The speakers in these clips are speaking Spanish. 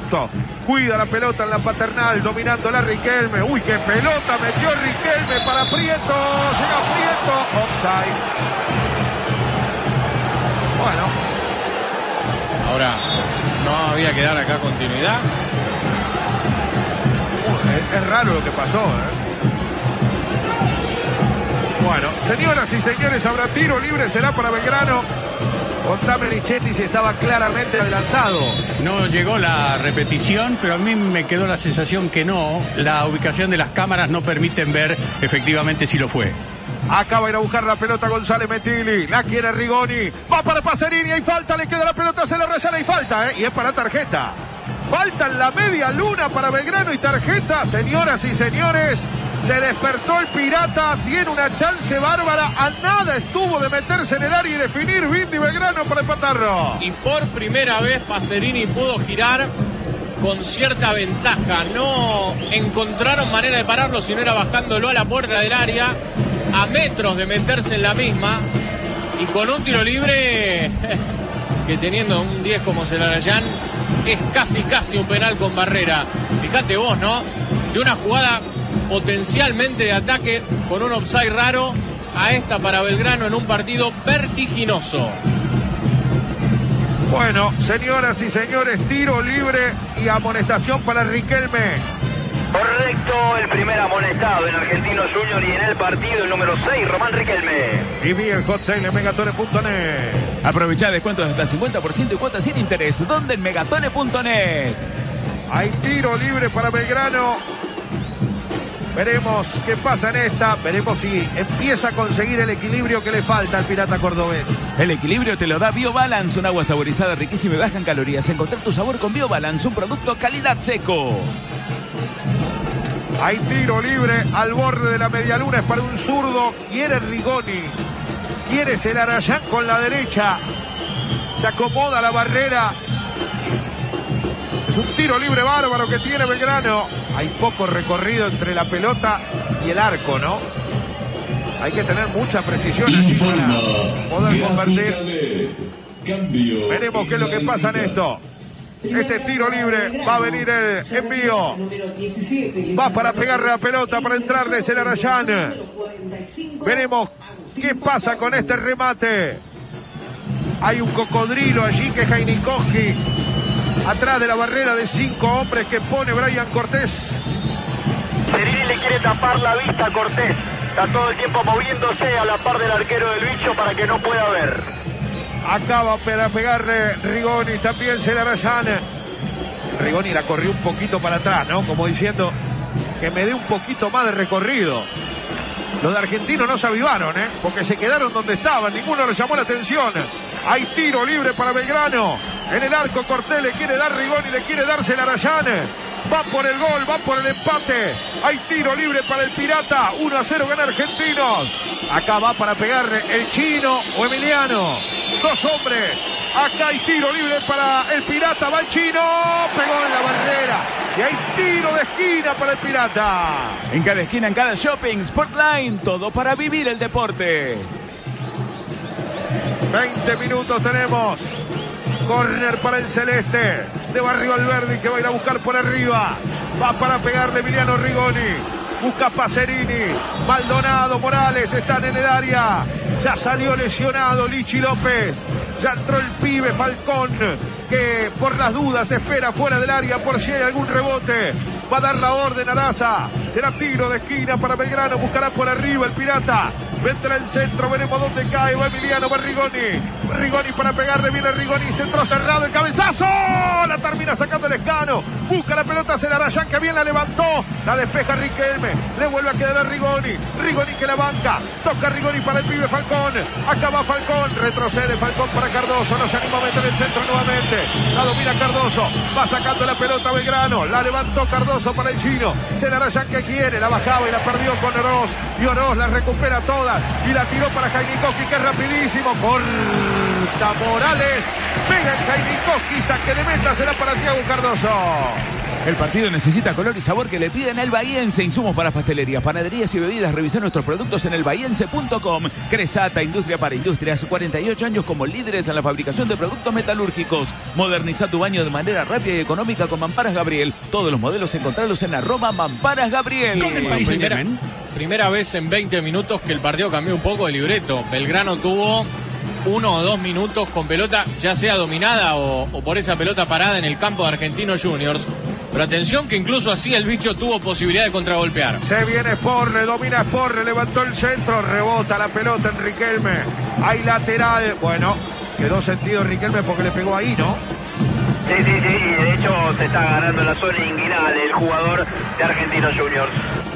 Prieto cuida la pelota en la Paternal, dominándola Riquelme. Uy, qué pelota metió Riquelme para Prieto. Llega Prieto. Offside. Bueno. Ahora, no había que dar acá continuidad. Es raro lo que pasó, Bueno, señoras y señores, habrá tiro libre, será para Belgrano. Contame, Lichetti, si estaba claramente adelantado. No llegó la repetición, pero a mí me quedó la sensación que no. La ubicación de las cámaras no permiten ver efectivamente si lo fue. Acaba de ir a buscar la pelota González Metilli. La quiere Rigoni. Va para Pacerini. Hay falta. Le queda la pelota. Se la raya. Hay falta, Y es para tarjeta. Falta en la media luna para Belgrano y tarjeta. Señoras y señores, se despertó el Pirata. Tiene una chance bárbara. A nada estuvo de meterse en el área y definir Vindy Belgrano para empatarlo. Y por primera vez Pacerini pudo girar con cierta ventaja. No encontraron manera de pararlo, sino era bajándolo a la puerta del área, a metros de meterse en la misma, y con un tiro libre que teniendo un 10 como Celarayán es casi un penal con barrera. Fíjate vos, ¿no? De una jugada potencialmente de ataque con un offside raro a esta para Belgrano en un partido vertiginoso. Bueno, señoras y señores, tiro libre y amonestación para Riquelme. Correcto, el primer amonestado en Argentinos Junior y en el partido el número 6, Román Riquelme. Viví el hot sale en Megatone.net. Aprovechá descuentos de hasta 50% y cuotas sin interés. ¿Dónde? En Megatone.net. Hay tiro libre para Belgrano. Veremos qué pasa en esta. Veremos si empieza a conseguir el equilibrio que le falta al Pirata cordobés. El equilibrio te lo da BioBalance, un agua saborizada riquísima y baja en calorías. Encontrar tu sabor con BioBalance, un producto calidad seco. Hay tiro libre al borde de la medialuna, es para un zurdo. Quiere Rigoni, quiere Celarayán con la derecha. Se acomoda la barrera. Es un tiro libre bárbaro que tiene Belgrano. Hay poco recorrido entre la pelota y el arco, ¿no? Hay que tener mucha precisión allí para poder convertir. Veremos qué es lo que pasa en esto. Este tiro libre va a venir el envío. Va para pegarle la pelota, para entrarle Celarayán. Veremos qué pasa con este remate. Hay un cocodrilo allí que es Jainikoski. Atrás de la barrera de 5 hombres que pone Brian Cortés. Cerini le quiere tapar la vista a Cortés. Está todo el tiempo moviéndose a la par del arquero del bicho para que no pueda ver. Acaba para pegarle Rigoni, también Celarayán. Rigoni la corrió un poquito para atrás, ¿no? Como diciendo que me dé un poquito más de recorrido. Los de Argentinos no se avivaron, porque se quedaron donde estaban. Ninguno les llamó la atención. Hay tiro libre para Belgrano. En el arco Cortés le quiere dar Rigoni, le quiere dar Celarayán. Va por el gol, va por el empate. Hay tiro libre para el Pirata. 1-0 gana Argentinos. Acá va para pegarle el Chino o Emiliano. 2 hombres. Acá hay tiro libre para el Pirata. Va el Chino. Pegó en la barrera. Y hay tiro de esquina para el Pirata. En cada esquina, en cada shopping, Sportline. Todo para vivir el deporte. 20 minutos tenemos. Corner para el celeste de Barrio Alberdi, que va a ir a buscar por arriba. Va para pegarle Emiliano Rigoni. Busca Pacerini. Maldonado, Morales están en el área. Ya salió lesionado Lichi López. Ya entró el pibe Falcón, que por las dudas espera fuera del área por si hay algún rebote. Va a dar la orden Araza. Será tiro de esquina para Belgrano. Buscará por arriba el Pirata. Vendrá el centro, veremos dónde cae. Va Emiliano, va Rigoni. Rigoni para pegarle, viene Rigoni. Centro cerrado, el cabezazo. La termina sacando el Escano. Busca la pelota Celarayán, que bien la levantó. La despeja Riquelme. Le vuelve a quedar a Rigoni. Rigoni que la banca. Toca Rigoni para el pibe Falcón. Acá va Falcón. Retrocede Falcón para Cardoso. No se anima a meter el centro nuevamente. La domina Cardoso. Va sacando la pelota Belgrano. La levantó Cardoso para el Chino. Celarayán que quiere. La bajaba y la perdió con Oroz. Y Oroz la recupera toda. Y la tiró para Jainikoski, que es rapidísimo. Falta Morales. Pega en Jainikoski. Saque de meta. Será para Thiago Cardoso. El partido necesita color y sabor que le piden el Bahiense. Insumos para pastelerías, panaderías y bebidas. Revisar nuestros productos en elbahiense.com. Cresata, Industria para Industrias. 48 años como líderes en la fabricación de productos metalúrgicos. Moderniza tu baño de manera rápida y económica con Mamparas Gabriel. Todos los modelos encontrarlos en @Mamparas Gabriel. Con el país Primera vez en 20 minutos que el partido cambió un poco de libreto. Belgrano tuvo 1 o 2 minutos con pelota, ya sea dominada o por esa pelota parada en el campo de Argentinos Juniors. Pero atención que incluso así el bicho tuvo posibilidad de contragolpear. Se viene Sporle, domina Sporle, levantó el centro, rebota la pelota en Riquelme. Hay lateral. Bueno, quedó sentido Riquelme porque le pegó ahí, ¿no? Sí, de hecho se está ganando la zona inguinal el jugador de Argentinos Juniors.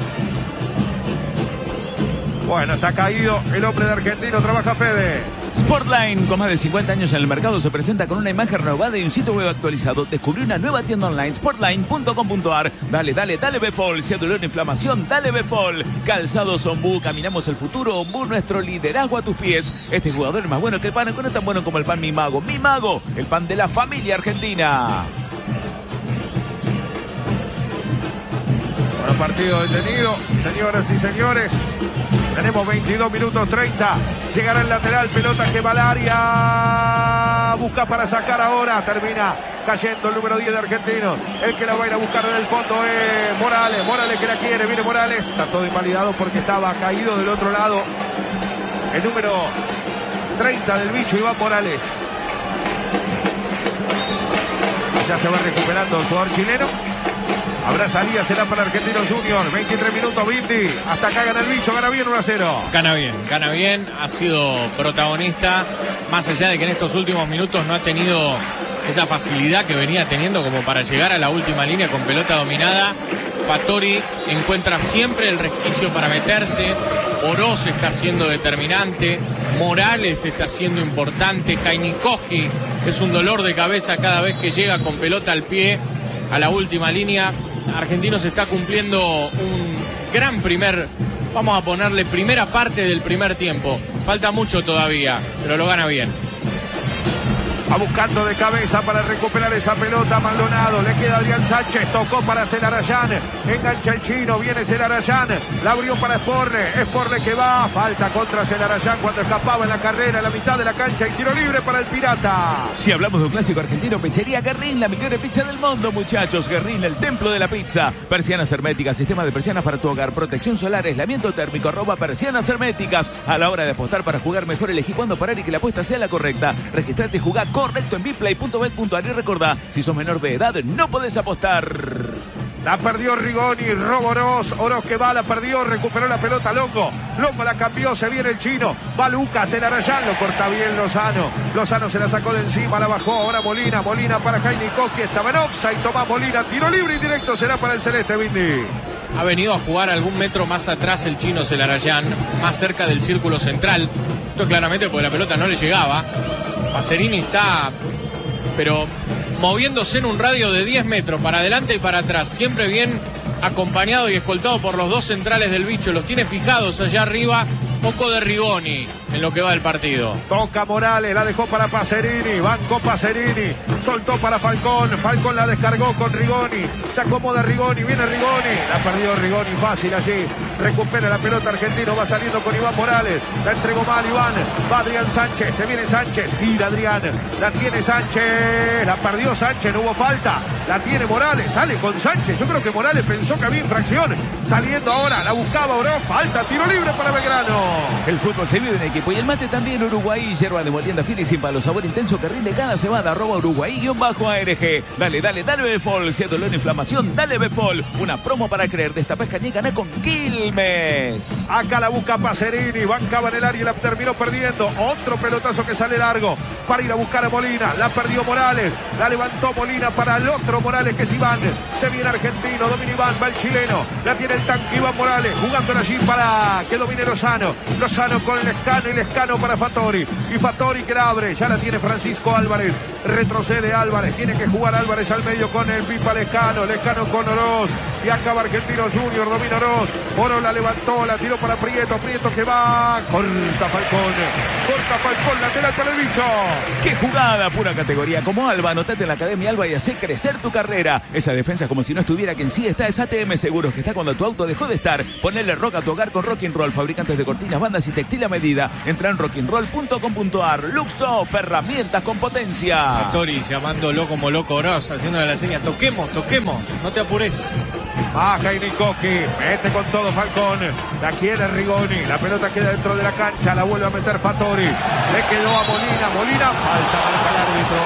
Bueno, está caído el hombre de Argentino, trabaja Fede. Sportline, con más de 50 años en el mercado, se presenta con una imagen renovada y un sitio web actualizado. Descubrí una nueva tienda online, sportline.com.ar. Dale, Befol. Si hay dolor e inflamación, dale Befol. Calzados Ombú, caminamos el futuro. Ombú, nuestro liderazgo a tus pies. Este jugador es más bueno que el pan, no es tan bueno como el pan Mi Mago. Mi Mago, el pan de la familia argentina. Bueno, partido detenido, señoras y señores. Tenemos 22 minutos 30. Llegará el lateral, pelota que va al área. Busca para sacar ahora. Termina cayendo el número 10 de Argentinos. El que la va a ir a buscar en el fondo es Morales. Morales que la quiere. Viene Morales. Está todo invalidado porque estaba caído del otro lado. El número 30 del bicho, Iván Morales. Ya se va recuperando el jugador chileno. Habrá salida, será para Argentinos Juniors. 23 minutos, Vindi. Hasta acá gana el bicho, gana bien 1-0. Gana bien, ha sido protagonista. Más allá de que en estos últimos minutos no ha tenido esa facilidad que venía teniendo como para llegar a la última línea con pelota dominada. Fattori encuentra siempre el resquicio para meterse. Oroz está siendo determinante. Morales está siendo importante. Jainikoski es un dolor de cabeza cada vez que llega con pelota al pie a la última línea. Argentinos está cumpliendo un gran vamos a ponerle primera parte del primer tiempo. Falta mucho todavía, pero lo gana bien. Va buscando de cabeza para recuperar esa pelota. Maldonado, le queda Adrián Sánchez, tocó para Celarayán, engancha el chino, viene Celarayán, la abrió para Sporle que va, falta contra Celarayán cuando escapaba en la carrera, a la mitad de la cancha y tiro libre para el Pirata. Si hablamos de un clásico argentino, Pizzería Guerrín, la mejor pizza del mundo, muchachos. Guerrín, el templo de la pizza. Persianas herméticas, sistema de persianas para tu hogar, protección solar, aislamiento térmico, @persianas herméticas. A la hora de apostar para jugar mejor, elegí cuándo parar y que la apuesta sea la correcta. Registrate y jugá correcto en biplay.bet.ar y recordá, si sos menor de edad no podés apostar. La perdió Rigoni, roba Oroz que va, la perdió, recuperó la pelota Longo la cambió, se viene el chino, va Lucas, el Arayán, lo corta bien Lozano se la sacó de encima, la bajó, ahora Molina para Jainikoski, estaba en offside, Tomás Molina, tiro libre y directo será para el celeste, Vindi. Ha venido a jugar algún metro más atrás el chino Celarayán, más cerca del círculo central. Esto es claramente porque la pelota no le llegaba. Pacerini está, pero moviéndose en un radio de 10 metros para adelante y para atrás, siempre bien acompañado y escoltado por los dos centrales del bicho, los tiene fijados allá arriba. Poco de Rigoni en lo que va del partido. Toca Morales, la dejó para Pacerini, bancó Pacerini, soltó para Falcón la descargó con Rigoni, se acomoda Rigoni, viene Rigoni, la perdió Rigoni fácil allí, recupera la pelota Argentino, va saliendo con Iván Morales, la entregó mal Iván, va Adrián Sánchez, se viene Sánchez, gira Adrián, la tiene Sánchez, la perdió Sánchez, no hubo falta, la tiene Morales, sale con Sánchez, yo creo que Morales pensó que había infracción, saliendo ahora, la buscaba Oro, falta, tiro libre para Belgrano. El fútbol se vive en equipo y el mate también. Uruguay, yerba de molienda fina y sin palo, sabor intenso que rinde cada cebada. @Uruguay_ARG. Dale Befol. Si hay dolor e inflamación, dale Befol. Una promo para creer. Destapás cañé, ganá con Quilmes. Acá la busca Pacerini, bancaba en el área y la terminó perdiendo. Otro pelotazo que sale largo para ir a buscar a Molina. La perdió Morales, la levantó Molina para el otro Morales que es Iván. Se viene Argentino, domina Iván, va el chileno. La tiene el tanque Iván Morales, jugándola allí para que domine Lozano con el escano y Lescano para Fattori. Y Fattori que la abre. Ya la tiene Francisco Álvarez. Retrocede Álvarez. Tiene que jugar Álvarez al medio con el Pipa Lescano. Lescano con Oroz. Y acaba Argentino Junior. Domina Oroz. Oroz la levantó. La tiró para Prieto. Prieto que va. Corta Falcón. Corta Falcón. Lateral para el bicho. ¡Qué jugada! Pura categoría. Como Alba, anotate en la Academia Alba y hace crecer tu carrera. Esa defensa como si no estuviera, que en sí está, es ATM Seguros, que está cuando tu auto dejó de estar. Ponele rock a tu hogar con Rock'n'Roll, fabricantes de cortinas, bandas y textil a medida. Entra en rock'n'roll.com.ar. Luxoff, herramientas con potencia. Fattori llamándolo como loco Oroz, haciéndole la seña. Toquemos, no te apures. Baja y Nikoki, mete con todo Falcón, la quiere Rigoni, la pelota queda dentro de la cancha, la vuelve a meter Fattori, le quedó a Molina, falta, marca el árbitro.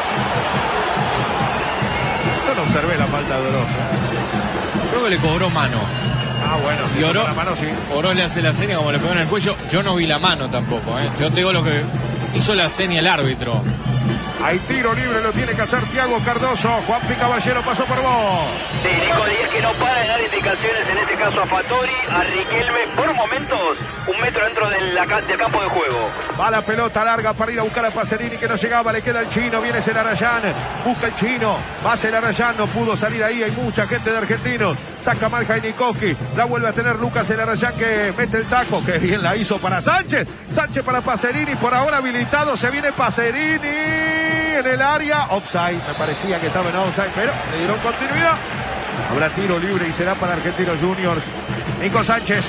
Yo no observé la falta de Oroz. Creo que le cobró mano. Bueno, y Oroz, la mano, sí. Oroz le hace la seña como le pegó en el cuello. Yo no vi la mano tampoco, Yo te digo lo que hizo la seña el árbitro. Hay tiro libre, lo tiene que hacer Thiago Cardoso. Juanpi Caballero pasó por vos. Sí, Nico Díaz que no para de dar indicaciones, en este caso a Fattori, a Riquelme, por momentos, 1 metro dentro del campo de juego. Va la pelota larga para ir a buscar a Pacerini que no llegaba, le queda el chino, viene Celarayán, busca el chino, va Celarayán, no pudo salir ahí, hay mucha gente de argentinos, saca mal Jainikoski, la vuelve a tener Lucas Celarayán que mete el taco, que bien la hizo para Sánchez, Sánchez para Pacerini, por ahora habilitado, se viene Pacerini en el área, offside, me parecía que estaba en offside, pero le dieron continuidad. Habrá tiro libre y será para Argentinos Juniors. Nico Sánchez.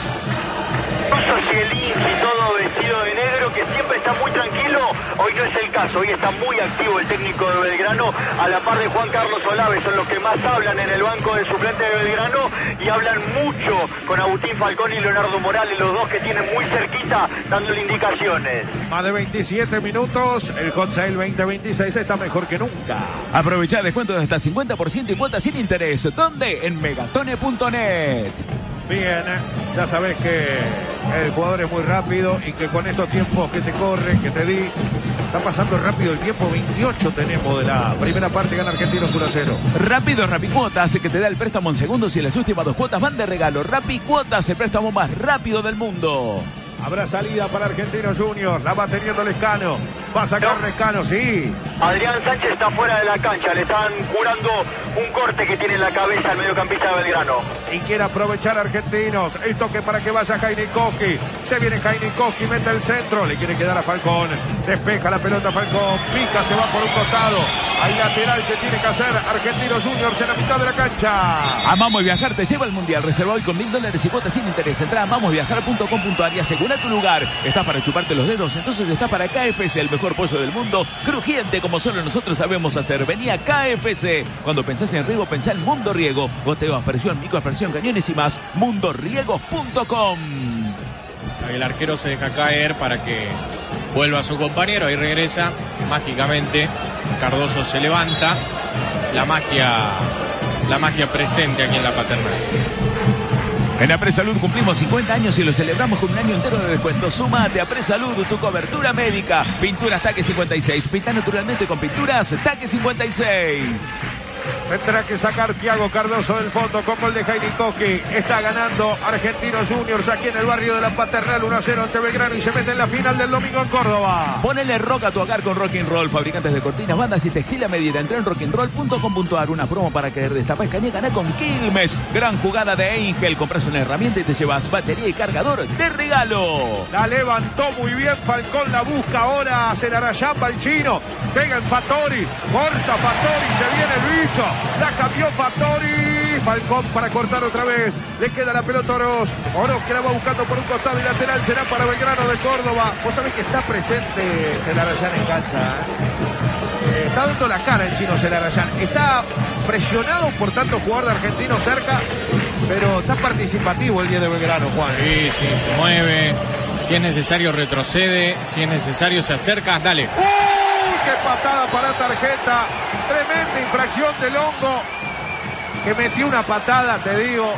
Socielín y todo vestido de negro, que siempre está muy tranquilo. Hoy no es el caso, hoy está muy activo el técnico de Belgrano, a la par de Juan Carlos Olave, son los que más hablan en el banco de suplente de Belgrano y hablan mucho con Agustín Falcón y Leonardo Morales, los dos que tienen muy cerquita dándole indicaciones. Más de 27 minutos, el Hot Sale 2026 está mejor que nunca. Aprovecha descuentos de hasta 50% y cuotas sin interés. ¿Dónde? En megatone.net. Bien, ya sabés que el jugador es muy rápido y que con estos tiempos que te corren, que te di, está pasando rápido el tiempo. 28 tenemos de la primera parte, gana Argentinos 1-0. Rápido Rapicuotas, que te da el préstamo en segundos y las últimas 2 cuotas van de regalo. Rapicuotas, el préstamo más rápido del mundo. Habrá salida para Argentinos Juniors, la va teniendo Lescano, va a sacar Lescano, sí. Adrián Sánchez está fuera de la cancha, le están jurando un corte que tiene en la cabeza el mediocampista de Belgrano. Y quiere aprovechar Argentinos, el toque para que vaya Jainikoski, se viene Jainikoski, mete el centro, le quiere quedar a Falcón, despeja la pelota Falcón, pica, se va por un costado, hay lateral que tiene que hacer Argentinos Juniors en la mitad de la cancha. Amamos Viajar te lleva al Mundial, reserva hoy con $1.000 y cuotas sin interés, entra a amamosviajar.com.ar y asegura tu lugar. Estás para chuparte los dedos, entonces estás para KFC, el mejor pollo del mundo, crujiente como solo nosotros sabemos hacer. Vení a KFC. Cuando pensás en riego, pensá en Mundo Riego. Goteo, aspersión, microaspersión, cañones y más. mundoriegos.com. El arquero se deja caer para que vuelva a su compañero. Ahí regresa mágicamente. Cardoso se levanta. La magia presente aquí en la Paternal. En Apresalud cumplimos 50 años y lo celebramos con un año entero de descuento. Sumate a Apresalud, tu cobertura médica. Pinturas Taque 56. Pinta naturalmente con Pinturas Taque 56. Tendrá que sacar Thiago Cardoso del fondo con gol de Jainikoski. Está ganando Argentinos Juniors aquí en el barrio de la Paternal 1-0 ante Belgrano y se mete en la final del domingo en Córdoba. Ponele rock a tu hogar con Rock'n'Roll, fabricantes de cortinas, bandas y textil a medida. Entra en rock'n'roll.com.ar, una promo para querer destapar escaña, ganá con Quilmes. Gran jugada de Angel, compras una herramienta y te llevas batería y cargador de regalo. La levantó muy bien Falcón, la busca ahora Celarayán, va el chino, pega en Fattori, corta Fattori, se viene el bicho. La cambió Fattori. Falcón para cortar otra vez. Le queda la pelota a Oroz. Oroz que la va buscando por un costado y lateral será para Belgrano de Córdoba. Vos sabés que está presente Celarayán en cancha. Está dando la cara el chino Celarayán. Está presionado por tanto jugador de Argentino cerca, pero está participativo el día de Belgrano, Juan. Sí, se mueve. Si es necesario retrocede. Si es necesario se acerca. Dale. ¡Qué patada para tarjeta! Tremenda infracción de Longo, que metió una patada, te digo,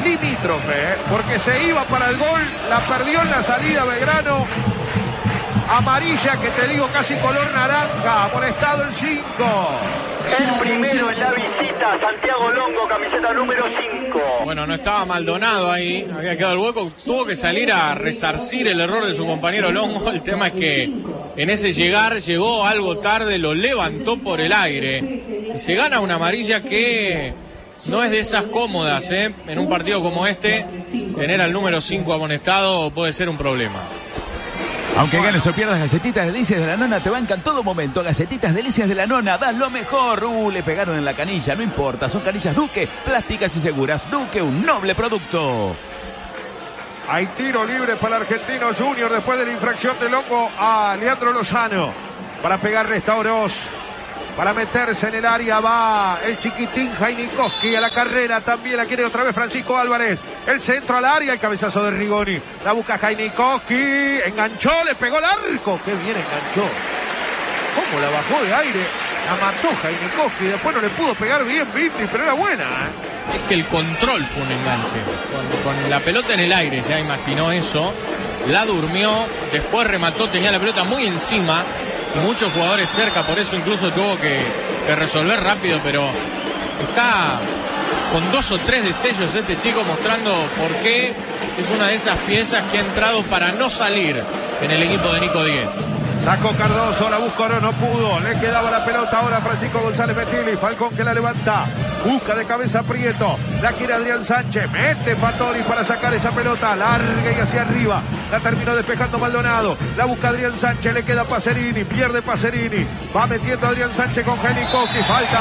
limítrofe, porque se iba para el gol, la perdió en la salida Belgrano. Amarilla que te digo casi color naranja. Amonestado el 5. El primero en la visita, Santiago Longo, camiseta número 5. Bueno, no estaba Maldonado ahí, había quedado el hueco, tuvo que salir a resarcir el error de su compañero Longo. El tema es que en ese llegar llegó algo tarde, lo levantó por el aire y se gana una amarilla que no es de esas cómodas, ¿eh? En un partido como este, tener al número 5 amonestado puede ser un problema. Aunque ganes o pierdas, Galletitas Delicias de la Nona te bancan en todo momento. Galletitas Delicias de la Nona, das lo mejor. Le pegaron en la canilla, no importa. Son canillas Duque, plásticas y seguras. Duque, un noble producto. Hay tiro libre para Argentinos Junior después de la infracción de Longo a Leandro Lozano. Para pegarle esta Oroz. Para meterse en el área va el chiquitín Jainikowski a la carrera. También la quiere otra vez Francisco Álvarez. El centro al área, el cabezazo de Rigoni. La busca Jainikowski. Enganchó, le pegó el arco. Qué bien enganchó. ¿Cómo la bajó de aire? La mató Jainikowski. Después no le pudo pegar bien Viti, pero era buena, ¿eh? Es que el control fue un enganche. Con la pelota en el aire, ya imaginó eso. La durmió, después remató, tenía la pelota muy encima. Y muchos jugadores cerca, por eso incluso tuvo que resolver rápido, pero está con 2 o 3 destellos este chico mostrando por qué es una de esas piezas que ha entrado para no salir en el equipo de Nico Díez. Sacó Cardoso, la buscó, no pudo. Le quedaba la pelota ahora a Francisco González Metilli. Falcón que la levanta. Busca de cabeza Prieto. La quiere Adrián Sánchez. Mete Fattori para sacar esa pelota. Larga y hacia arriba. La terminó despejando Maldonado. La busca Adrián Sánchez. Le queda Pacerini. Pierde Pacerini. Va metiendo Adrián Sánchez con Jainikowski.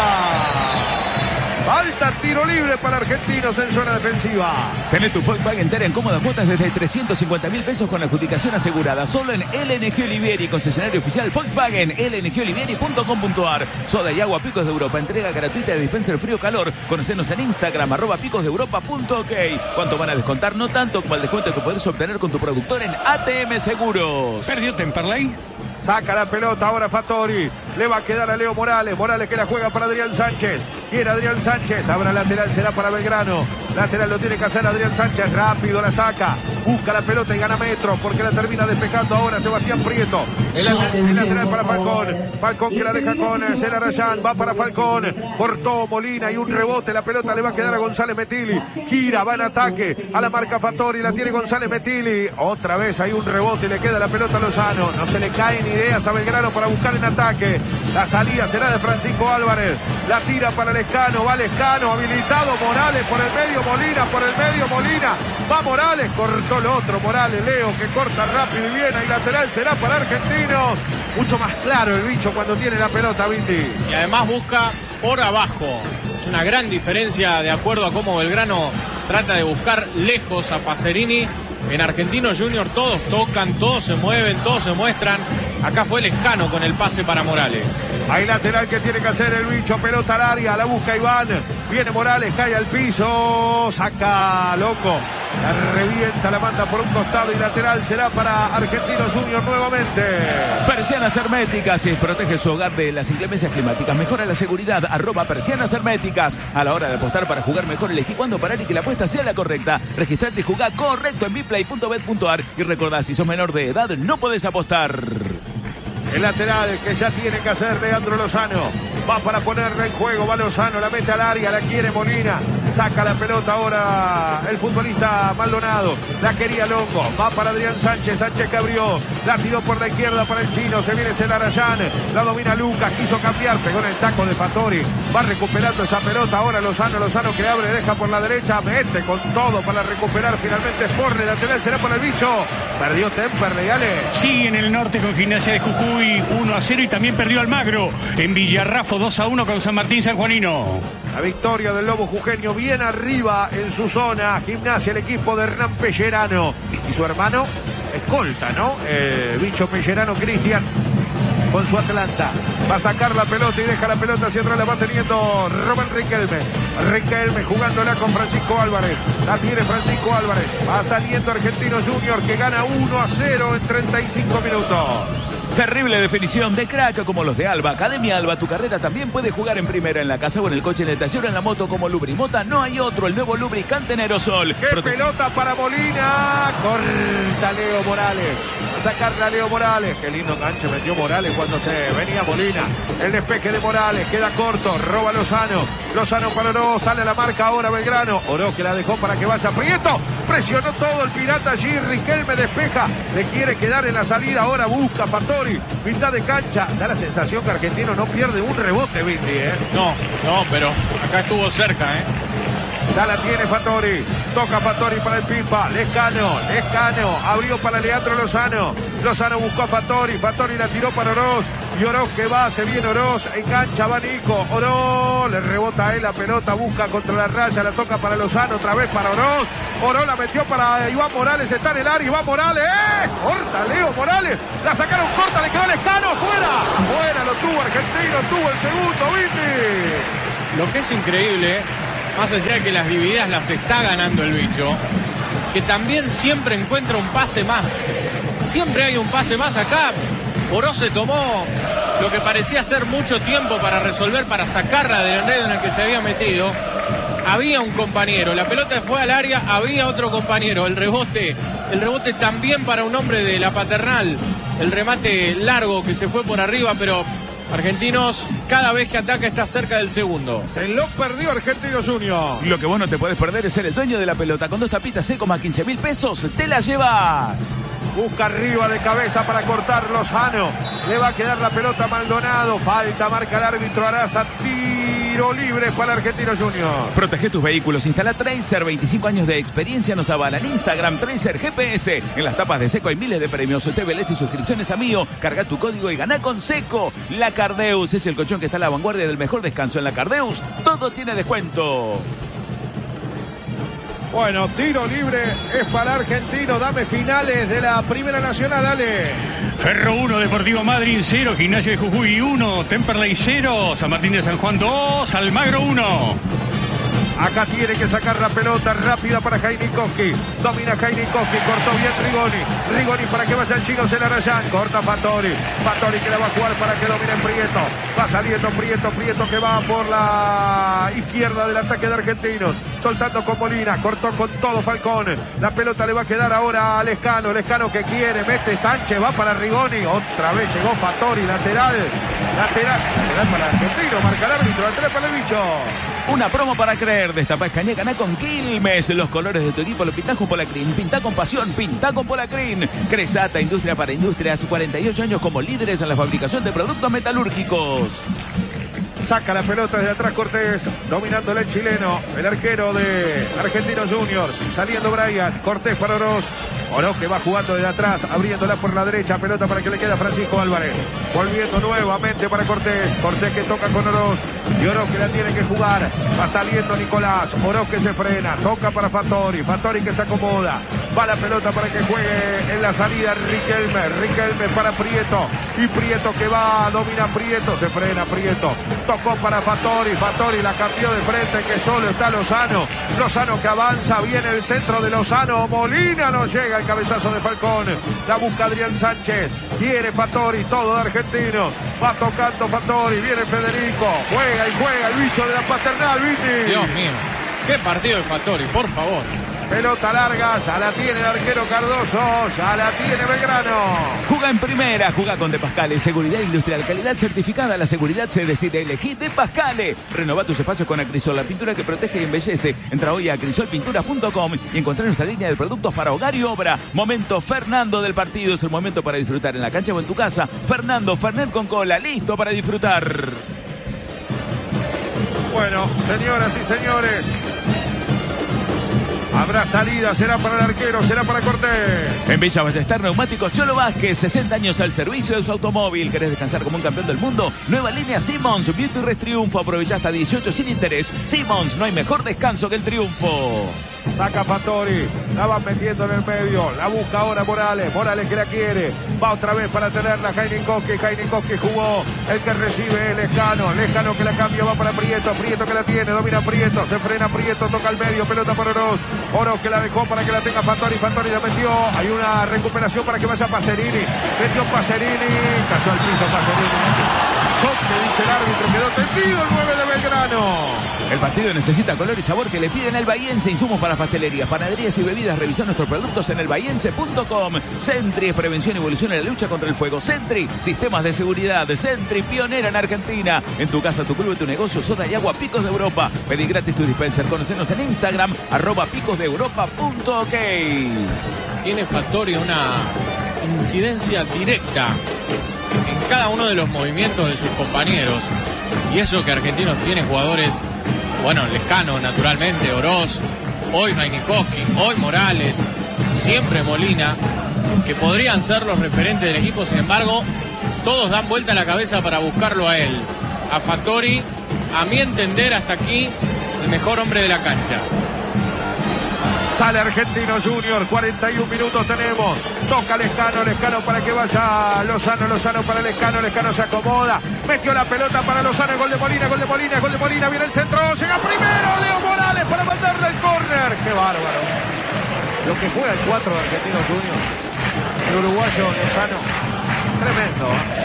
Falta, tiro libre para Argentinos en zona defensiva. Tené tu Volkswagen Tera en cómodas cuotas desde 350.000 pesos con la adjudicación asegurada. Solo en LNG Olivieri, concesionario oficial Volkswagen, lngolivieri.com.ar. Soda y agua Picos de Europa, entrega gratuita de dispenser frío-calor. Conocenos en Instagram, @picosdeeuropa.ok. ¿Cuánto van a descontar? No tanto como el descuento que podés obtener con tu productor en ATM Seguros. ¿Perdió Temperley? Saca la pelota ahora Fattori. Le va a quedar a Leo Morales. Morales que la juega para Adrián Sánchez. Quiere Adrián Sánchez. Ahora lateral será para Belgrano. Lateral lo tiene que hacer Adrián Sánchez. Rápido la saca. Busca la pelota y gana metros porque la termina despejando ahora Sebastián Prieto. El lateral para Falcón. Falcón que la deja con Celarayán. Va para Falcón. Cortó Molina y un rebote. La pelota le va a quedar a González Metilli. Gira, va en ataque. A la marca Fattori. La tiene González Metilli. Otra vez hay un rebote y le queda la pelota a Lozano. No se le caen ideas a Belgrano para buscar en ataque. La salida será de Francisco Álvarez. La tira para Lescano. Va Lescano. Habilitado Morales por el medio. Molina por el medio. Molina. Va Morales. Cortó el otro. Morales. Leo que corta rápido y bien. Ahí lateral será para Argentinos. Mucho más claro el bicho cuando tiene la pelota, Viti. Y además busca por abajo. Es una gran diferencia de acuerdo a cómo Belgrano trata de buscar lejos a Pacerini. En Argentinos Junior todos tocan, todos se mueven, todos se muestran. Acá fue Lescano con el pase para Morales. Hay lateral que tiene que hacer el bicho, pelota al área, la busca Iván. Viene Morales, cae al piso, saca Loco. La revienta, la manda por un costado y lateral será para Argentinos Junior nuevamente. Persianas Herméticas, protege su hogar de las inclemencias climáticas, mejora la seguridad, @Persianas Herméticas. A la hora de apostar para jugar mejor, elegí cuándo parar y que la apuesta sea la correcta. Registrate y jugá correcto en bplay.bet.ar y recordá, si sos menor de edad, no podés apostar. El lateral que ya tiene que hacer Leandro Lozano. Va para ponerla en juego, va Lozano, la mete al área, la quiere Molina. Saca la pelota ahora el futbolista Maldonado. La quería Longo, va para Adrián Sánchez. Sánchez que abrió, la tiró por la izquierda para el chino. Se viene Celarayán, la domina Lucas, quiso cambiar, pegó en el taco de Fattori. Va recuperando esa pelota ahora Lozano que abre, deja por la derecha, mete con todo para recuperar finalmente Sporne. Lateral será para el bicho. Perdió Temperley, Ale. Sí, en el norte con Gimnasia de Jujuy 1-0 y también perdió Almagro en Villarrafo 2-1 con San Martín Sanjuanino. La victoria del Lobo Jujeño bien arriba en su zona. Gimnasia, el equipo de Hernán Pellerano y su hermano escolta, ¿no? El bicho Pellerano Cristian con su Atlanta. Va a sacar la pelota y deja la pelota hacia atrás. La va teniendo Robert Riquelme. Riquelme jugándola con Francisco Álvarez. La tiene Francisco Álvarez. Va saliendo Argentinos Junior que gana 1-0 en 35 minutos. Terrible definición de crack como los de Alba. Academia Alba, tu carrera también puede jugar en primera, en la casa o en el coche, en el taller o en la moto como Lubrimota. No hay otro, el nuevo lubricante en aerosol. ¡Qué pelota para Molina! Corta Leo Morales. a sacarle a Leo Morales. Qué lindo enganche metió Morales cuando se venía Molina. El despeje de Morales, queda corto, roba Lozano. Lozano para Oroz, sale a la marca ahora Belgrano. Oroz que la dejó para que vaya Prieto. Presionó todo el pirata allí, Riquelme despeja. Le quiere quedar en la salida, ahora busca Fattori. Mitad de cancha, da la sensación que Argentino no pierde un rebote, Vindi, ¿eh? No, pero acá estuvo cerca, ¿eh? Ya la tiene Fattori. Toca Fattori para el Pipa. Lescano. Abrió para Leandro Lozano. Lozano buscó a Fattori. Fattori la tiró para Oroz. Y Oroz que va, se viene Oroz. Engancha, va Nico. Oroz le rebota a él la pelota. Busca contra la raya. La toca para Lozano. Otra vez para Oroz. Oroz la metió para Iván Morales. Está en el área. Iván Morales. Corta Leo Morales. La sacaron corta. Le quedó Lescano. Fuera lo tuvo Argentino. Tuvo el segundo, Viti. Lo que es increíble, más allá de que las divididas las está ganando el bicho, que también siempre encuentra un pase más. Siempre hay un pase más acá. Oroz se tomó lo que parecía ser mucho tiempo para resolver, para sacarla del enredo en el que se había metido. Había un compañero, la pelota fue al área, había otro compañero. El rebote también para un hombre de la Paternal. El remate largo que se fue por arriba, pero Argentinos, cada vez que ataca está cerca del segundo. Se lo perdió Argentinos Junior. Lo que vos no te podés perder es ser el dueño de la pelota. Con 2 tapitas secos más 15.000 pesos, te la llevas. Busca arriba de cabeza para cortar Lozano. Le va a quedar la pelota a Maldonado. Falta, marca el árbitro Araza. Tiro libre para Argentinos Junior. Protege tus vehículos. Instala Tracer. 25 años de experiencia nos avalan. Instagram Tracer GPS. En las tapas de Seco hay miles de premios. TVLS y suscripciones a Mío. Carga tu código y gana con Seco. La Cardeus es el colchón que está a la vanguardia del mejor descanso. En la Cardeus todo tiene descuento. Bueno, tiro libre es para Argentino. Dame finales de la Primera Nacional, Ale. Ferro 1, Deportivo Madryn 0, Gimnasia de Jujuy 1, Temperley 0, San Martín de San Juan 2, Almagro 1. Acá tiene que sacar la pelota rápida para Jainikowski. Domina Jainikowski, cortó bien Rigoni para que vaya el chino Celarayán. Corta Fattori que la va a jugar para que domine Prieto. Va saliendo Prieto que va por la izquierda del ataque de Argentinos. Soltando con Molina, cortó con todo Falcón. La pelota le va a quedar ahora a Lescano que quiere, mete Sánchez, va para Rigoni. Otra vez llegó Fattori, lateral para Argentino. Marca el árbitro, lateral para el bicho. Una promo para creer. Destapa Escañé, ganá con Quilmes. Los colores de tu equipo lo pintás con Polacrin. Pintá con pasión, pintá con Polacrin. Cresata, industria para industrias. 48 años como líderes en la fabricación de productos metalúrgicos. Saca la pelota desde atrás Cortés, dominándola el chileno, el arquero de Argentinos Juniors, saliendo Brian, Cortés para Oroz que va jugando desde atrás, abriéndola por la derecha, pelota para que le quede a Francisco Álvarez, volviendo nuevamente para Cortés que toca con Oroz, y Oroz que la tiene que jugar, va saliendo Nicolás, Oroz que se frena, toca para Fattori que se acomoda, va la pelota para que juegue en la salida Riquelme para Prieto, y Prieto que va, domina Prieto, se frena Prieto, tocó para Fattori la cambió de frente, que solo está Lozano que avanza, viene el centro de Lozano, Molina no llega, el cabezazo de Falcón, la busca Adrián Sánchez, quiere Fattori, todo de Argentino, va tocando Fattori, viene Federico, juega el bicho de la Paternal, Viti. Dios mío, qué partido de Fattori, por favor. Pelota larga, ya la tiene el arquero Cardoso, ya la tiene Belgrano. Juga en primera, juga con De Pascale, seguridad industrial, calidad certificada. La seguridad se decide elegir De Pascale. Renova tus espacios con Acrisol, la pintura que protege y embellece. Entra hoy a acrisolpinturas.com y encontrá nuestra línea de productos para hogar y obra. Momento Fernando del partido, es el momento para disfrutar en la cancha o en tu casa. Fernando, Fernet con cola, listo para disfrutar. Bueno, señoras y señores, habrá salida, será para el arquero, será para Cortés. En Villa Ballester, Neumáticos Cholo Vázquez, 60 años al servicio de su automóvil. ¿Querés descansar como un campeón del mundo? Nueva línea Simmons, Beauty Rest Triunfo, aprovecha hasta 18 sin interés. Simmons, no hay mejor descanso que el triunfo. Saca Fattori, la va metiendo en el medio, la busca ahora Morales que la quiere, va otra vez para tenerla Jainikowski jugó, el que recibe es Lescano que la cambia, va para Prieto que la tiene, domina Prieto, se frena Prieto, toca el medio, pelota para Oroz que la dejó para que la tenga Fattori la metió, hay una recuperación para que vaya Pacerini, metió Pacerini, cayó al piso Pacerini. choque, dice el árbitro, quedó tendido el 9 de Belgrano. El partido necesita color y sabor que le piden al Bahiense. Insumos para pastelerías, panaderías y bebidas. Revisa nuestros productos en elbahiense.com. Sentry es prevención y evolución en la lucha contra el fuego. Sentry, sistemas de seguridad. Sentry, pionera en Argentina. En tu casa, tu club, tu negocio, soda y agua, Picos de Europa. Pedí gratis tu dispenser. Conocenos en Instagram, @picosdeeuropa.ok. Tiene Fattori una incidencia directa en cada uno de los movimientos de sus compañeros. Y eso que Argentinos tiene jugadores, bueno, Lescano naturalmente, Oroz, hoy Jainikoski, hoy Morales, siempre Molina, que podrían ser los referentes del equipo. Sin embargo, todos dan vuelta a la cabeza para buscarlo a él. A Fattori, a mi entender, hasta aquí, el mejor hombre de la cancha. Sale Argentino Junior, 41 minutos tenemos. Toca Lescano para que vaya Lozano para Lescano se acomoda. Metió la pelota para Lozano, gol de Molina, viene el centro, llega primero Leo Morales para mandarle el córner. ¡Qué bárbaro! Lo que juega el 4 de Argentinos Junior, el uruguayo Lozano, tremendo.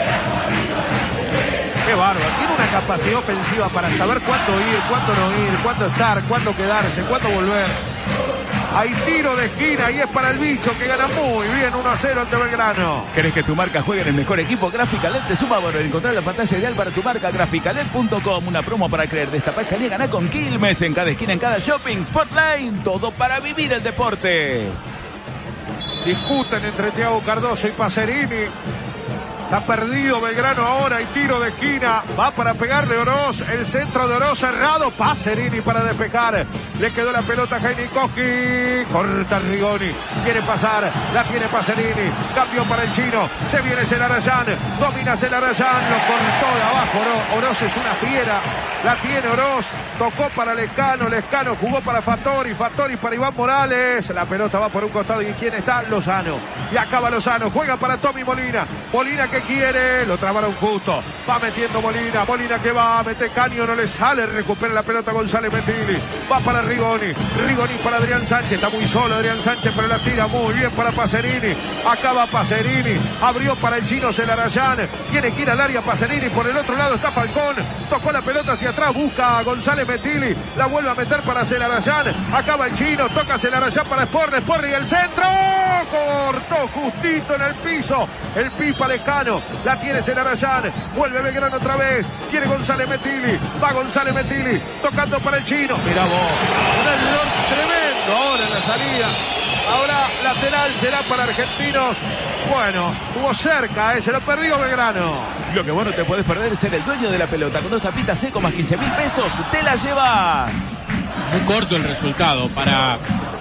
¡Qué bárbaro! Tiene una capacidad ofensiva para saber cuándo ir, cuándo no ir, cuándo estar, cuándo quedarse, cuándo volver. Hay tiro de esquina y es para el bicho, que gana muy bien 1-0 ante Belgrano. ¿Querés que tu marca juegue en el mejor equipo? Graficalet te suma valor. Encontrar la pantalla ideal para tu marca. Graficalet.com. Una promo para creer. Destapá, escanea, ganá con Quilmes. En cada esquina, en cada shopping. Sportline. Todo para vivir el deporte. Discuten entre Thiago Cardoso y Pacerini. Está perdido Belgrano ahora, hay tiro de esquina, va para pegarle Oroz, el centro de Oroz cerrado, Pacerini para despejar, le quedó la pelota a Jainikoski, corta Rigoni, quiere pasar, la tiene Pacerini, cambio para el chino, se viene Celarayán, domina Celarayán, lo cortó de abajo Oroz es una fiera, la tiene Oroz, tocó para Lescano jugó para Fattori para Iván Morales, la pelota va por un costado y ¿quién está? Lozano, y acaba Lozano, juega para Tommy Molina que quiere, lo trabaron justo, va metiendo Molina que va, mete Caño, no le sale, recupera la pelota González Metilli, va para Rigoni para Adrián Sánchez, está muy solo Adrián Sánchez, pero la tira muy bien para Pacerini, acaba Pacerini, abrió para el chino Celarayán, tiene que ir al área Pacerini, por el otro lado está Falcón, tocó la pelota hacia atrás, busca a González Metilli, la vuelve a meter para Celarayán, acaba el chino, toca Celarayán para Sporri y el centro, cortó justito en el piso, el pipa Lescano, la tiene Celarayán, vuelve Belgrano otra vez, quiere González Metilli, va González Metilli, tocando para el chino, mira vos, un error tremendo ahora en la salida, ahora lateral será para Argentinos, bueno, estuvo cerca, se lo perdió Belgrano. Lo que vos no te podés perder es ser el dueño de la pelota, con 2 tapitas seco más 15.000 pesos, te la llevas. Muy corto el resultado para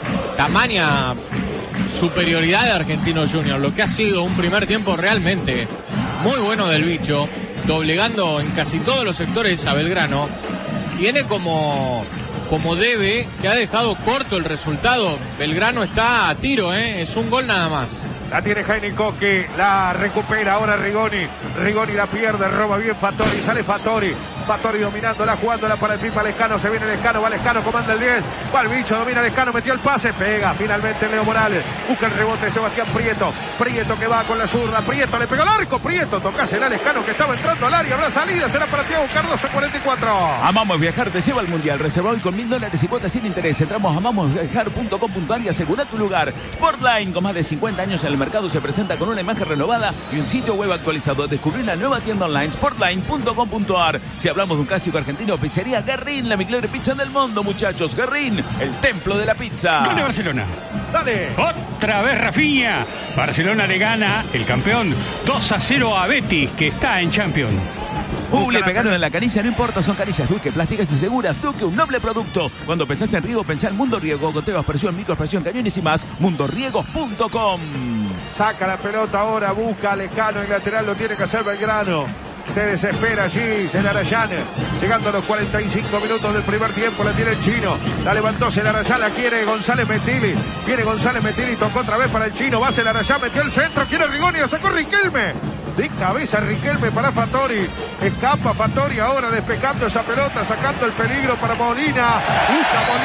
tamaña superioridad de Argentinos Junior, lo que ha sido un primer tiempo realmente muy bueno del bicho, doblegando en casi todos los sectores a Belgrano. Tiene como debe, que ha dejado corto el resultado. Belgrano está a tiro, es un gol nada más. La tiene Jainikoski, la recupera ahora Rigoni la pierde, roba bien Fattori, sale Fattori dominándola, jugándola para el pipa Lescano, se viene Lescano, va Lescano, comanda el 10, va el bicho, domina Lescano, metió el pase, pega finalmente Leo Morales, busca el rebote Sebastián Prieto que va con la zurda, Prieto le pegó al arco, Prieto, tocásela a Lescano que estaba entrando al área, habrá salida, será para Thiago Cardoso, 44. Amamos Viajar te lleva al Mundial, reserva hoy con $1,000 y cuotas sin interés, entramos a amamosviajar.com.ar y asegura tu lugar. Sportline, con más de 50 años en el mercado, se presenta con una imagen renovada y un sitio web actualizado. Descubrí una nueva tienda online, sportline.com.ar. Si hablamos de un clásico argentino, pizzería Guerrín, la mejor pizza del mundo, muchachos. Guerrín, el templo de la pizza. Gol de Barcelona. Dale. Otra vez Rafinha. Barcelona le gana, el campeón, 2-0 a Betis, que está en Champions. Le pegaron en la canilla, no importa, son canillas Duque, plásticas y seguras. Duque, un noble producto. Cuando pensás en riego, pensá en Mundo Riego. Goteo, aspersión, microaspersión, cañones y más. mundoriegos.com. Saca la pelota ahora, busca a Lescano, el lateral lo tiene que hacer Belgrano. Se desespera allí Celarayán, llegando a los 45 minutos del primer tiempo, la tiene el chino, la levantó Celarayán, la quiere González Metilli, viene González Metilli, tocó otra vez para el chino, va Celarayán, metió el centro, quiere Rigoni, la sacó Riquelme, de cabeza Riquelme para Fattori, escapa Fattori ahora despejando esa pelota, sacando el peligro para Molina, busca Molina y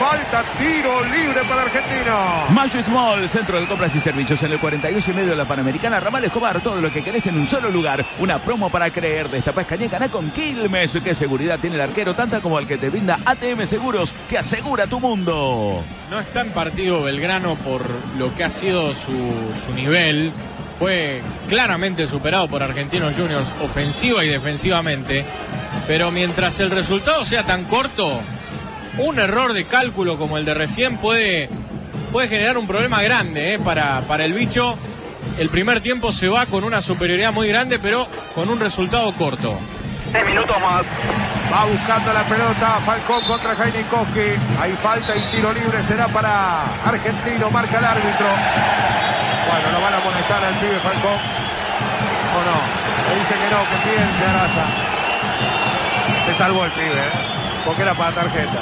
falta, tiro libre para Argentino. Magic Mall, centro de compras y servicios en el 42 y medio de la Panamericana, Ramal Escobar, todo lo que querés en un solo lugar. Una promo para creer. Destapá Escañé, ganá con Quilmes. ¿Qué seguridad tiene el arquero? Tanta como el que te brinda ATM Seguros, que asegura tu mundo. No está en partido Belgrano por lo que ha sido su nivel. Fue claramente superado por Argentinos Juniors ofensiva y defensivamente. Pero mientras el resultado sea tan corto, un error de cálculo como el de recién puede generar un problema grande para el bicho. El primer tiempo se va con una superioridad muy grande, pero con un resultado corto. 3 minutos más. Va buscando la pelota Falcón contra Jainikowski. Hay falta y tiro libre será para Argentino. Marca el árbitro. Bueno, lo van a amonestar al pibe Falcón. ¿O no? Le dice que no, que piense Araza. Se salvó el pibe, porque era para tarjeta.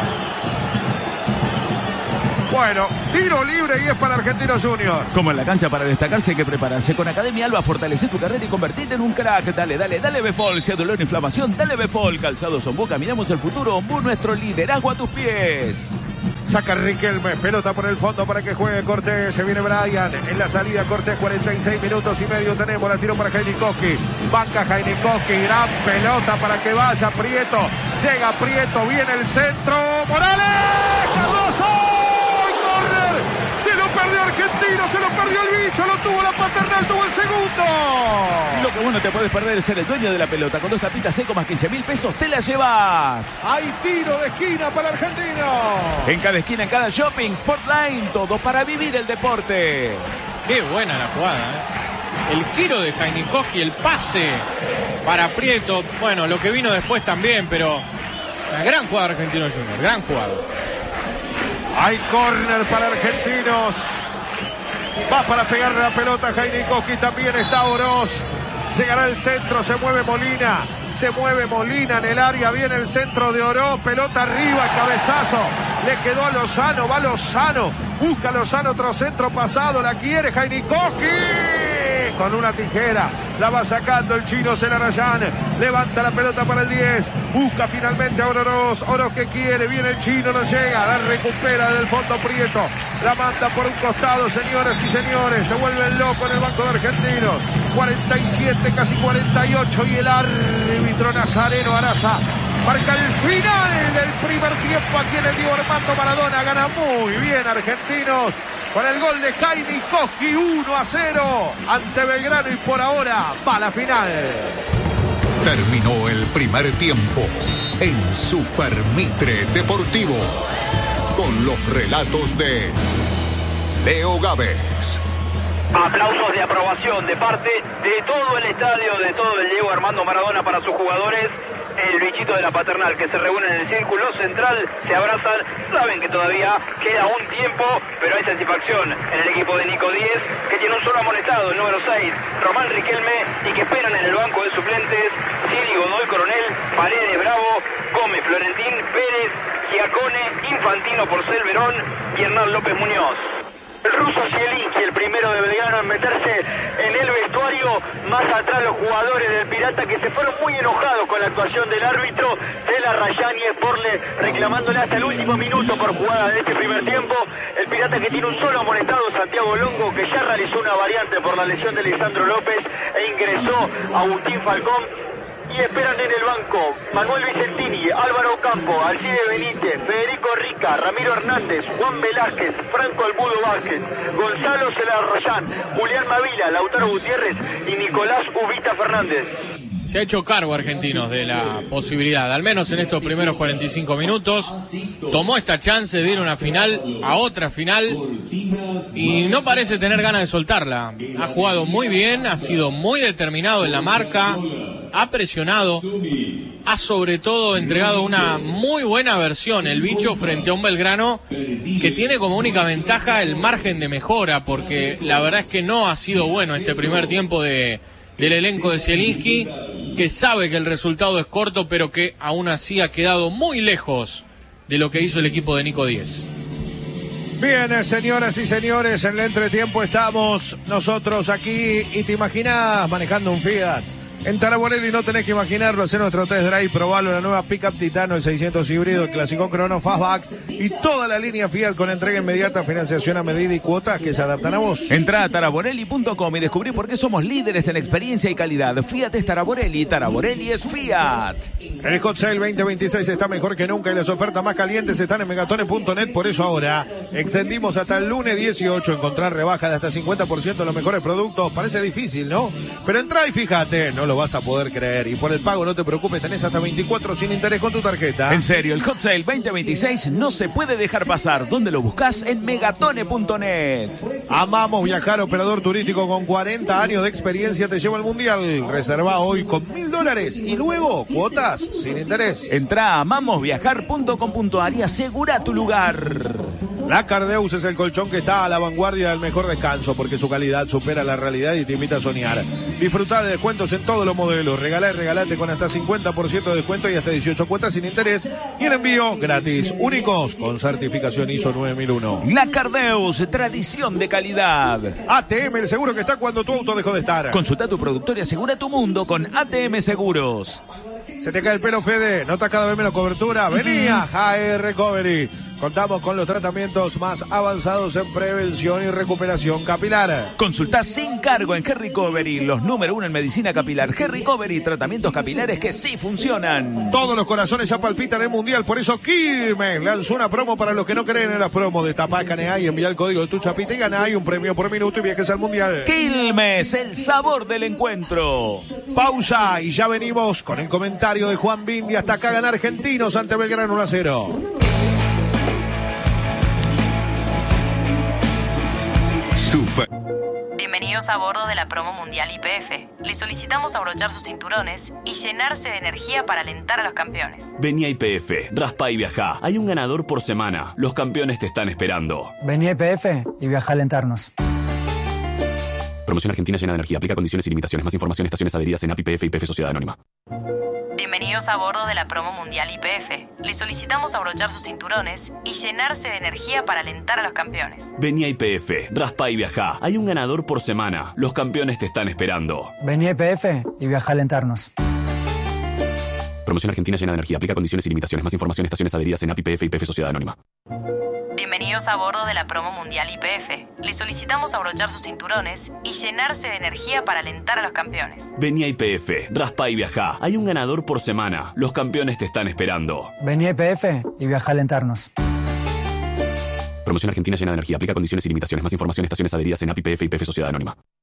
Bueno, tiro libre y es para Argentinos Juniors. Como en la cancha, para destacarse hay que prepararse. Con Academia Alba, fortalece tu carrera y convertirte en un crack. Dale Befol. Si hay dolor o inflamación, dale Befol. Calzados Ombú, caminamos el futuro. Ombú, nuestro liderazgo a tus pies. Saca Riquelme, pelota por el fondo para que juegue Cortés. Se viene Brian en la salida. Cortés, 46 minutos y medio tenemos. La tiro para Jainikowski. Banca Jainikowski. Gran pelota para que vaya Prieto. Llega Prieto, viene el centro. Morales. Cardoso. Se lo perdió Argentino, se lo perdió el bicho, lo tuvo la Paternal, tuvo el segundo. Lo que vos no te podés perder es ser el dueño de la pelota. Con 2 tapitas seco más 15.000 pesos te la llevas. Hay tiro de esquina para Argentino. En cada esquina, en cada shopping, Sportline, todo para vivir el deporte. Qué buena la jugada, El giro de Jainikowski, el pase para Prieto. Bueno, lo que vino después también, pero una gran jugada de Argentinos Juniors, gran jugada. Hay córner para Argentinos. Va para pegarle la pelota a Jainikowski. También está Oroz. Llegará el centro. Se mueve Molina. Se mueve Molina en el área. Viene el centro de Oroz. Pelota arriba. Cabezazo. Le quedó a Lozano. Va Lozano. Busca Lozano. Otro centro pasado. La quiere Jainikowski. Con una tijera. La va sacando el chino Celarayán. Levanta la pelota para el 10. Busca finalmente a Oroz. Oroz que quiere. Viene el chino. No llega. La recupera del fondo Prieto. La manda por un costado, señoras y señores. Se vuelven locos en el banco de Argentinos. 47, casi 48. Y el árbitro Nazareno Araza marca el final del primer tiempo aquí en el Diego Armando Maradona. Gana muy bien Argentinos con el gol de Jainikowski. 1-0 ante Belgrano y por ahora va a la final. Terminó el primer tiempo en Super Mitre Deportivo con los relatos de Leo Gávez. Aplausos de aprobación de parte de todo el estadio, de todo el Diego Armando Maradona para sus jugadores. El bichito de la Paternal que se reúne en el círculo central, se abrazan, saben que todavía queda un tiempo, pero hay satisfacción en el equipo de Nico 10, que tiene un solo amonestado, el número 6, Román Riquelme, y que esperan en el banco de suplentes Siri, Godoy, Coronel, Paredes, Bravo, Gómez, Florentín, Pérez, Giacone, Infantino, Porcel, Verón y Hernán López Muñoz. El ruso Zielinski, el primero de Belgrano en meterse en el vestuario. Más atrás los jugadores del Pirata que se fueron muy enojados con la actuación del árbitro de la Rayán y Sporle, reclamándole hasta el último minuto por jugada de este primer tiempo. El Pirata que tiene un solo amonestado, Santiago Longo, que ya realizó una variante por la lesión de Lisandro López e ingresó Agustín Falcón. Y esperan en el banco Manuel Vicentini, Álvaro Ocampo, Alcide Benítez, Federico Rica, Ramiro Hernández, Juan Velázquez, Franco Albudo Vázquez, Gonzalo Celarrayán, Julián Mavila, Lautaro Gutiérrez y Nicolás Ubita Fernández. Se ha hecho cargo Argentinos de la posibilidad, al menos en estos primeros 45 minutos, tomó esta chance de ir a una final, a otra final, y no parece tener ganas de soltarla. Ha jugado muy bien, ha sido muy determinado en la marca, ha presionado, ha sobre todo entregado una muy buena versión el bicho frente a un Belgrano que tiene como única ventaja el margen de mejora, porque la verdad es que no ha sido bueno este primer tiempo del elenco de Zielinski, que sabe que el resultado es corto, pero que aún así ha quedado muy lejos de lo que hizo el equipo de Nico 10. Bien, señoras y señores, en el entretiempo estamos nosotros aquí y te imaginas manejando un Fiat. En Taraborelli no tenés que imaginarlo, hacer nuestro test drive, probalo, la nueva Pickup Titano, el 600 híbrido, el clásico Crono Fastback y toda la línea Fiat con entrega inmediata, financiación a medida y cuotas que se adaptan a vos. Entrá a taraborelli.com y descubrí por qué somos líderes en experiencia y calidad. Fiat es Taraborelli, Taraborelli es Fiat. El Hot Sale 2026 está mejor que nunca y las ofertas más calientes están en megatones.net. Por eso ahora extendimos hasta el lunes 18 encontrar rebajas de hasta 50% en los mejores productos. Parece difícil, ¿no? Pero entrá y fíjate, no lo vas a poder creer. Y por el pago no te preocupes, tenés hasta 24 sin interés con tu tarjeta. En serio, el Hot Sale 2026 no se puede dejar pasar. ¿Dónde lo buscás? En megatone.net. Amamos viajar, operador turístico con 40 años de experiencia te lleva al mundial. Reserva hoy con $1.000 y luego cuotas sin interés. Entrá a amamosviajar.com.ar y asegura tu lugar. La Cardeus es el colchón que está a la vanguardia del mejor descanso porque su calidad supera la realidad y te invita a soñar. Disfrutá de descuentos en todos los modelos. Regalá y regalate con hasta 50% de descuento y hasta 18 cuotas sin interés y el envío gratis. Únicos con certificación ISO 9001. La Cardeus, tradición de calidad. ATM, el seguro que está cuando tu auto dejó de estar. Consulta tu productor y asegura tu mundo con ATM Seguros. Se te cae el pelo, Fede. ¿Notas cada vez menos cobertura? Vení a Hair Recovery. Contamos con los tratamientos más avanzados en prevención y recuperación capilar. Consultá sin cargo en Hair Recovery, los número 1 en medicina capilar. Hair Recovery, tratamientos capilares que sí funcionan. Todos los corazones ya palpitan el mundial, por eso Quilmes lanzó una promo para los que no creen en las promos. Destapá Canea y envía el código de tu chapita y ganá un premio por minuto y viajes al mundial. Quilmes, el sabor del encuentro. Pausa y ya venimos con el comentario de Juan Bindi. Hasta acá gana Argentinos ante Belgrano 1-0. Super. Bienvenidos a bordo de la promo mundial YPF. Les solicitamos abrochar sus cinturones y llenarse de energía para alentar a los campeones. Vení a YPF, raspa y viajá. Hay un ganador por semana. Los campeones te están esperando. Vení a YPF y viajá a alentarnos. Promoción Argentina llena de energía. Aplica condiciones y limitaciones. Más información, estaciones adheridas en API YPF y YPF Sociedad Anónima. Bienvenidos a bordo de la promo mundial YPF. Les solicitamos abrochar sus cinturones y llenarse de energía para alentar a los campeones. Vení a YPF, raspa y viajá. Hay un ganador por semana. Los campeones te están esperando. Vení a YPF y viajá a alentarnos. Promoción Argentina llena de energía. Aplica condiciones y limitaciones. Más información, estaciones adheridas en API YPF y YPF Sociedad Anónima. Bienvenidos a bordo de la promo mundial YPF. Les solicitamos abrochar sus cinturones y llenarse de energía para alentar a los campeones. Vení a YPF, raspa y viajá. Hay un ganador por semana. Los campeones te están esperando. Vení a YPF y viajá a alentarnos. Promoción Argentina llena de energía. Aplica condiciones y limitaciones. Más información, estaciones adheridas en API YPF y YPF Sociedad Anónima.